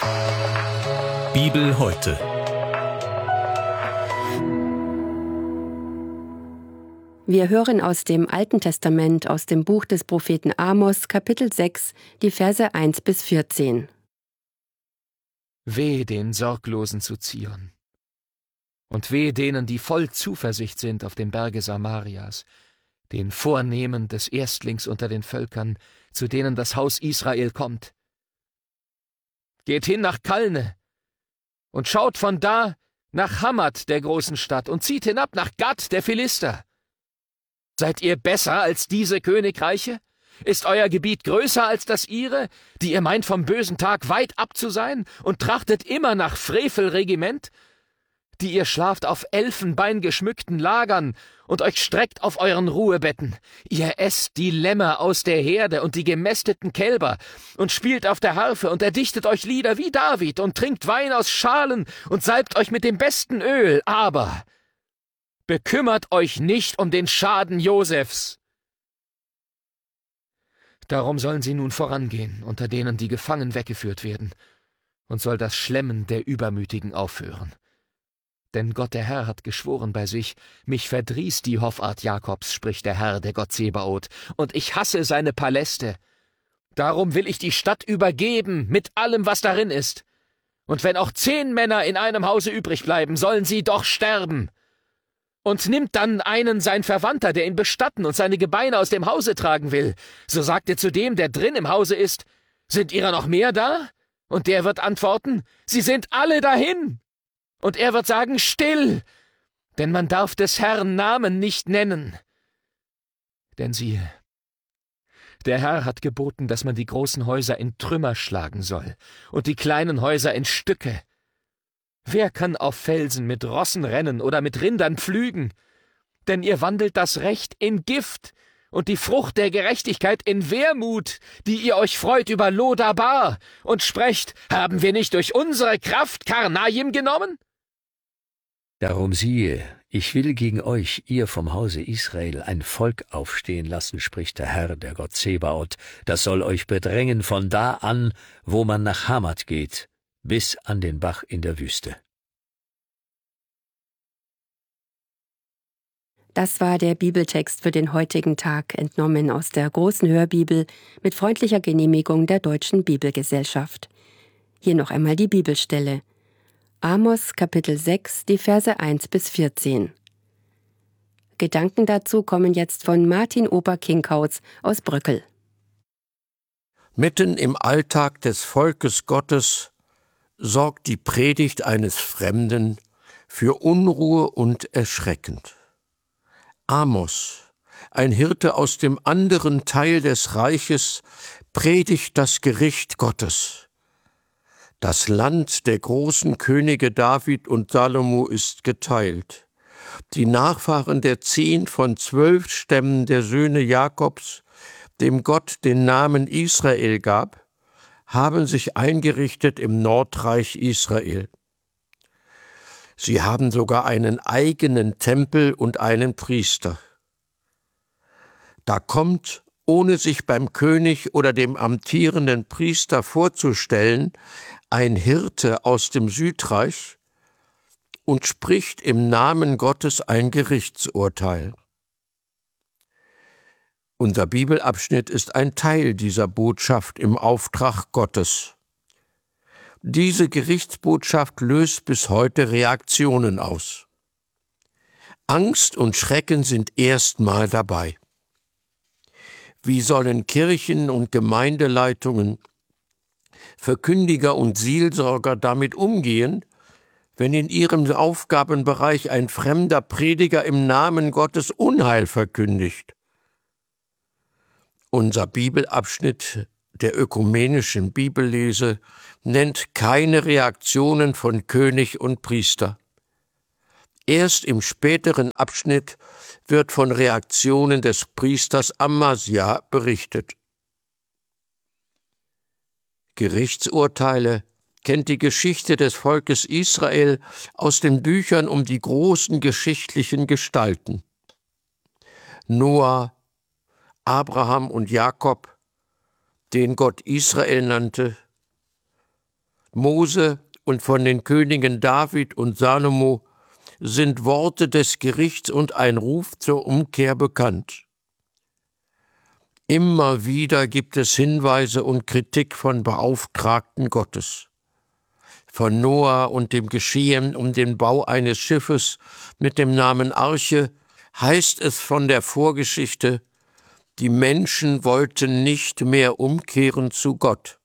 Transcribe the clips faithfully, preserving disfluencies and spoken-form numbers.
Bibel heute. Wir hören aus dem Alten Testament, aus dem Buch des Propheten Amos, Kapitel sechs, die Verse eins bis vierzehn. Weh den Sorglosen zu Zion, und weh denen, die voll Zuversicht sind auf dem Berge Samarias, den Vornehmen des Erstlings unter den Völkern, zu denen das Haus Israel kommt. Geht hin nach Kalne und schaut von da nach Hammat, der großen Stadt, und zieht hinab nach Gad, der Philister. Seid ihr besser als diese Königreiche? Ist euer Gebiet größer als das ihre, die ihr meint, vom bösen Tag weit ab zu sein, und trachtet immer nach Frevelregiment? Die ihr schlaft auf elfenbeingeschmückten Lagern und euch streckt auf euren Ruhebetten. Ihr esst die Lämmer aus der Herde und die gemästeten Kälber und spielt auf der Harfe und erdichtet euch Lieder wie David und trinkt Wein aus Schalen und salbt euch mit dem besten Öl, aber bekümmert euch nicht um den Schaden Josefs. Darum sollen sie nun vorangehen, unter denen die Gefangen weggeführt werden, und soll das Schlemmen der Übermütigen aufhören. Denn Gott der Herr hat geschworen bei sich, mich verdrießt die Hoffart Jakobs, spricht der Herr, der Gott Zebaoth, und ich hasse seine Paläste. Darum will ich die Stadt übergeben, mit allem, was darin ist. Und wenn auch zehn Männer in einem Hause übrig bleiben, sollen sie doch sterben. Und nimmt dann einen sein Verwandter, der ihn bestatten und seine Gebeine aus dem Hause tragen will, so sagt er zu dem, der drin im Hause ist, sind ihrer noch mehr da? Und der wird antworten, sie sind alle dahin. Und er wird sagen, still, denn man darf des Herrn Namen nicht nennen. Denn siehe, der Herr hat geboten, dass man die großen Häuser in Trümmer schlagen soll und die kleinen Häuser in Stücke. Wer kann auf Felsen mit Rossen rennen oder mit Rindern pflügen? Denn ihr wandelt das Recht in Gift und die Frucht der Gerechtigkeit in Wermut, die ihr euch freut über Lodabar und sprecht, haben wir nicht durch unsere Kraft Karnaim genommen? Darum siehe, ich will gegen euch, ihr vom Hause Israel, ein Volk aufstehen lassen, spricht der Herr, der Gott Zebaoth, das soll euch bedrängen von da an, wo man nach Hammat geht, bis an den Bach in der Wüste. Das war der Bibeltext für den heutigen Tag, entnommen aus der Großen Hörbibel mit freundlicher Genehmigung der Deutschen Bibelgesellschaft. Hier noch einmal die Bibelstelle. Amos Kapitel sechs, die Verse eins bis vierzehn. Gedanken dazu kommen jetzt von Martin Ober-Kinkhaus aus Bröckel. Mitten im Alltag des Volkes Gottes sorgt die Predigt eines Fremden für Unruhe und Erschrecken. Amos, ein Hirte aus dem anderen Teil des Reiches, predigt das Gericht Gottes. Das Land der großen Könige David und Salomo ist geteilt. Die Nachfahren der zehn von zwölf Stämmen der Söhne Jakobs, dem Gott den Namen Israel gab, haben sich eingerichtet im Nordreich Israel. Sie haben sogar einen eigenen Tempel und einen Priester. Da kommt, ohne sich beim König oder dem amtierenden Priester vorzustellen, ein Hirte aus dem Südreich und spricht im Namen Gottes ein Gerichtsurteil. Unser Bibelabschnitt ist ein Teil dieser Botschaft im Auftrag Gottes. Diese Gerichtsbotschaft löst bis heute Reaktionen aus. Angst und Schrecken sind erstmal dabei. Wie sollen Kirchen und Gemeindeleitungen, Verkündiger und Seelsorger damit umgehen, wenn in ihrem Aufgabenbereich ein fremder Prediger im Namen Gottes Unheil verkündigt? Unser Bibelabschnitt der ökumenischen Bibellese nennt keine Reaktionen von König und Priester. Erst im späteren Abschnitt wird von Reaktionen des Priesters Amasja berichtet. Gerichtsurteile kennt die Geschichte des Volkes Israel aus den Büchern um die großen geschichtlichen Gestalten. Noah, Abraham und Jakob, den Gott Israel nannte, Mose und von den Königen David und Salomo sind Worte des Gerichts und ein Ruf zur Umkehr bekannt. Immer wieder gibt es Hinweise und Kritik von Beauftragten Gottes. Von Noah und dem Geschehen um den Bau eines Schiffes mit dem Namen Arche heißt es von der Vorgeschichte, die Menschen wollten nicht mehr umkehren zu Gott.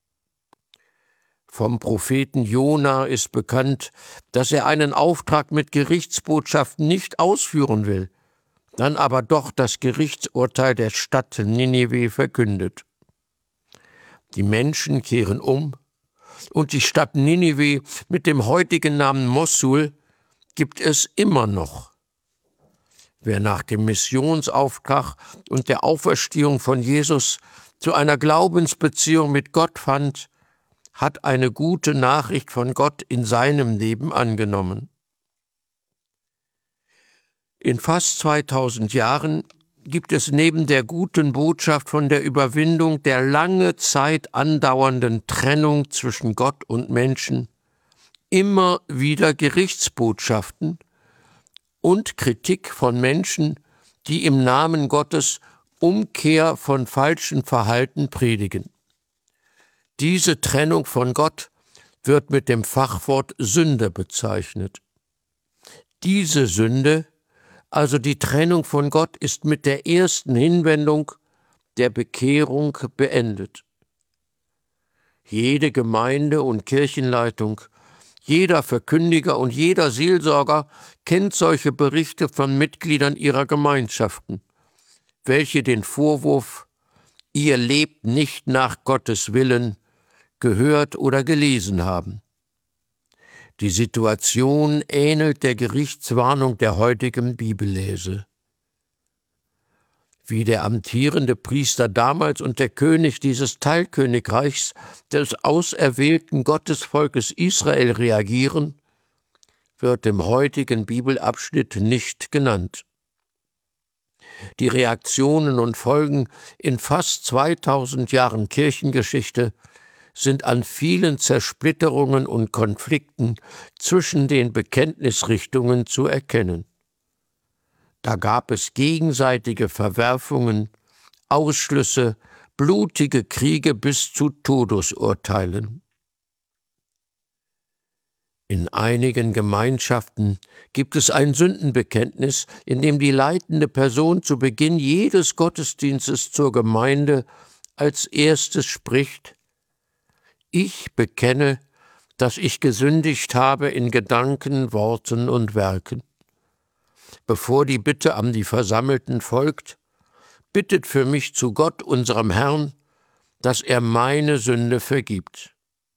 Vom Propheten Jona ist bekannt, dass er einen Auftrag mit Gerichtsbotschaften nicht ausführen will, dann aber doch das Gerichtsurteil der Stadt Ninive verkündet. Die Menschen kehren um, und die Stadt Ninive mit dem heutigen Namen Mossul gibt es immer noch. Wer nach dem Missionsauftrag und der Auferstehung von Jesus zu einer Glaubensbeziehung mit Gott fand, hat eine gute Nachricht von Gott in seinem Leben angenommen. In fast zweitausend Jahren gibt es neben der guten Botschaft von der Überwindung der lange Zeit andauernden Trennung zwischen Gott und Menschen immer wieder Gerichtsbotschaften und Kritik von Menschen, die im Namen Gottes Umkehr von falschem Verhalten predigen. Diese Trennung von Gott wird mit dem Fachwort Sünde bezeichnet. Diese Sünde, also die Trennung von Gott, ist mit der ersten Hinwendung der Bekehrung beendet. Jede Gemeinde und Kirchenleitung, jeder Verkündiger und jeder Seelsorger kennt solche Berichte von Mitgliedern ihrer Gemeinschaften, welche den Vorwurf, ihr lebt nicht nach Gottes Willen, gehört oder gelesen haben. Die Situation ähnelt der Gerichtswarnung der heutigen Bibellese. Wie der amtierende Priester damals und der König dieses Teilkönigreichs des auserwählten Gottesvolkes Israel reagieren, wird im heutigen Bibelabschnitt nicht genannt. Die Reaktionen und Folgen in fast zweitausend Jahren Kirchengeschichte sind an vielen Zersplitterungen und Konflikten zwischen den Bekenntnisrichtungen zu erkennen. Da gab es gegenseitige Verwerfungen, Ausschlüsse, blutige Kriege bis zu Todesurteilen. In einigen Gemeinschaften gibt es ein Sündenbekenntnis, in dem die leitende Person zu Beginn jedes Gottesdienstes zur Gemeinde als erstes spricht: Ich bekenne, dass ich gesündigt habe in Gedanken, Worten und Werken. Bevor die Bitte an die Versammelten folgt, bittet für mich zu Gott, unserem Herrn, dass er meine Sünde vergibt.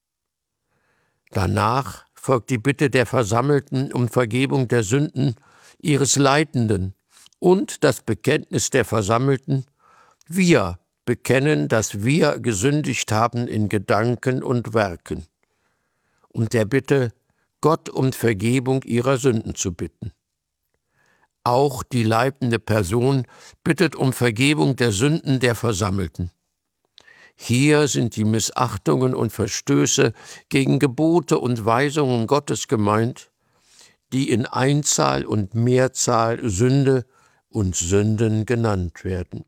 Danach folgt die Bitte der Versammelten um Vergebung der Sünden ihres Leitenden und das Bekenntnis der Versammelten: Wir bekennen, dass wir gesündigt haben in Gedanken und Werken, und der Bitte, Gott um Vergebung ihrer Sünden zu bitten. Auch die leitende Person bittet um Vergebung der Sünden der Versammelten. Hier sind die Missachtungen und Verstöße gegen Gebote und Weisungen Gottes gemeint, die in Einzahl und Mehrzahl Sünde und Sünden genannt werden.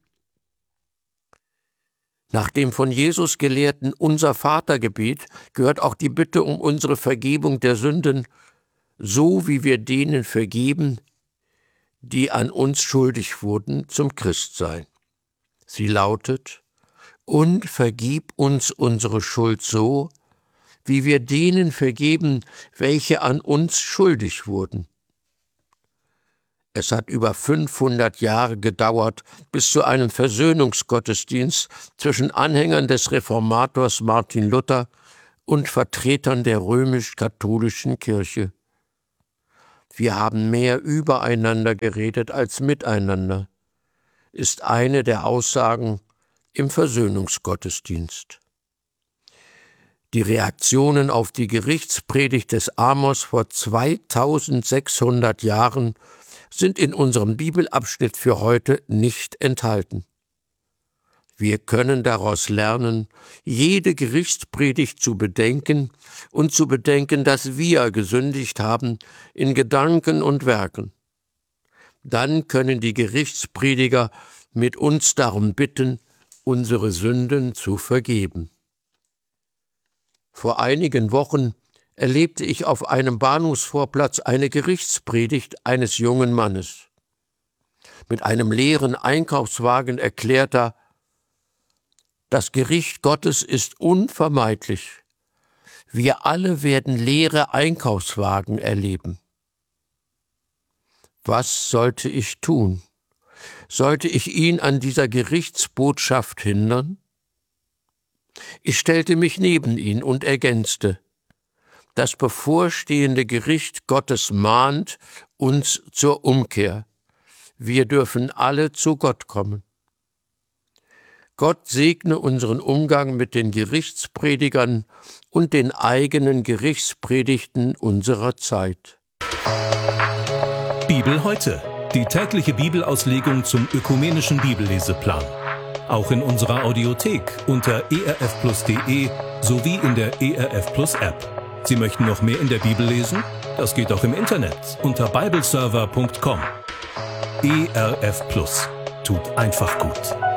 Nach dem von Jesus gelehrten Unser-Vater-Gebet gehört auch die Bitte um unsere Vergebung der Sünden, so wie wir denen vergeben, die an uns schuldig wurden, zum Christsein. Sie lautet: Und vergib uns unsere Schuld so, wie wir denen vergeben, welche an uns schuldig wurden. Es hat über fünfhundert Jahre gedauert bis zu einem Versöhnungsgottesdienst zwischen Anhängern des Reformators Martin Luther und Vertretern der römisch-katholischen Kirche. Wir haben mehr übereinander geredet als miteinander, ist eine der Aussagen im Versöhnungsgottesdienst. Die Reaktionen auf die Gerichtspredigt des Amos vor zweitausendsechshundert Jahren sind in unserem Bibelabschnitt für heute nicht enthalten. Wir können daraus lernen, jede Gerichtspredigt zu bedenken und zu bedenken, dass wir gesündigt haben in Gedanken und Werken. Dann können die Gerichtsprediger mit uns darum bitten, unsere Sünden zu vergeben. Vor einigen Wochen erlebte ich auf einem Bahnhofsvorplatz eine Gerichtspredigt eines jungen Mannes. Mit einem leeren Einkaufswagen erklärt er: Das Gericht Gottes ist unvermeidlich. Wir alle werden leere Einkaufswagen erleben. Was sollte ich tun? Sollte ich ihn an dieser Gerichtsbotschaft hindern? Ich stellte mich neben ihn und ergänzte: Das bevorstehende Gericht Gottes mahnt uns zur Umkehr. Wir dürfen alle zu Gott kommen. Gott segne unseren Umgang mit den Gerichtspredigern und den eigenen Gerichtspredigten unserer Zeit. Bibel heute, die tägliche Bibelauslegung zum ökumenischen Bibelleseplan. Auch in unserer Audiothek unter e r f plus punkt d e sowie in der E R F Plus App. Sie möchten noch mehr in der Bibel lesen? Das geht auch im Internet unter bibleserver punkt com. E R F Plus tut einfach gut.